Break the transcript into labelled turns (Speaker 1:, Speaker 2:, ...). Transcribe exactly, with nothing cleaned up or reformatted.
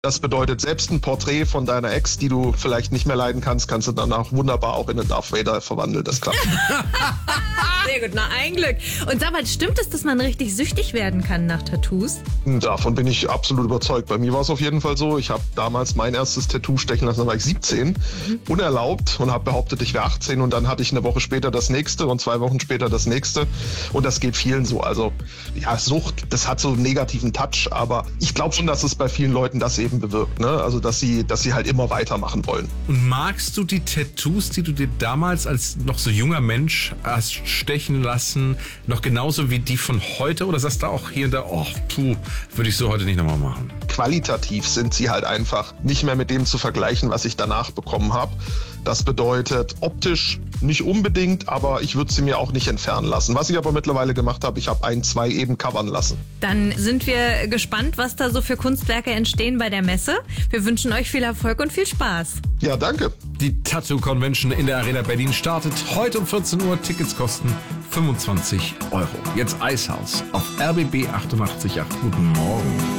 Speaker 1: Das bedeutet, selbst ein Porträt von deiner Ex, die du vielleicht nicht mehr leiden kannst, kannst du danach wunderbar auch in einen Darth Vader verwandeln. Das klappt.
Speaker 2: Sehr gut, na ein Glück. Und sag mal, stimmt es, dass man richtig süchtig werden kann nach Tattoos?
Speaker 1: Davon bin ich absolut überzeugt. Bei mir war es auf jeden Fall so. Ich habe damals mein erstes Tattoo stechen lassen, da war ich siebzehn, mhm. unerlaubt, und habe behauptet, ich wäre achtzehn, und dann hatte ich eine Woche später das nächste und zwei Wochen später das nächste, und das geht vielen so. Also ja, Sucht, das hat so einen negativen Touch, aber ich glaube schon, dass es bei vielen Leuten das eben bewirkt, ne? Also dass sie, dass sie halt immer weitermachen wollen.
Speaker 3: Und magst du die Tattoos, die du dir damals als noch so junger Mensch hast stechen lassen, noch genauso wie die von heute? Oder sagst du auch hier und da, oh, puh, würde ich so heute nicht nochmal machen?
Speaker 1: Qualitativ sind sie halt einfach nicht mehr mit dem zu vergleichen, was ich danach bekommen habe. Das bedeutet, optisch nicht unbedingt, aber ich würde sie mir auch nicht entfernen lassen. Was ich aber mittlerweile gemacht habe, ich habe ein, zwei eben covern lassen.
Speaker 2: Dann sind wir gespannt, was da so für Kunstwerke entstehen bei der Messe. Wir wünschen euch viel Erfolg und viel Spaß.
Speaker 1: Ja, danke.
Speaker 3: Die Tattoo Convention in der Arena Berlin startet heute um vierzehn Uhr. Tickets kosten fünfundzwanzig Euro. Jetzt Eishaus auf R B B achtundachtzig Komma acht. Guten Morgen.